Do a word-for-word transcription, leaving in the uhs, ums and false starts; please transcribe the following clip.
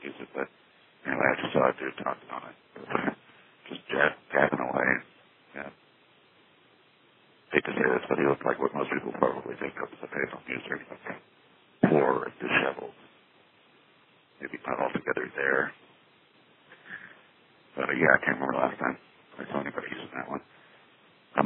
use it, but anyway, I just saw a dude talking on it. Just jab, jabbing away. Yeah. Hate to say this, but he looked like what most people probably think of as a baseball user. Poor and disheveled. Maybe not altogether there. But uh, yeah, I can't remember last time I saw anybody using that one.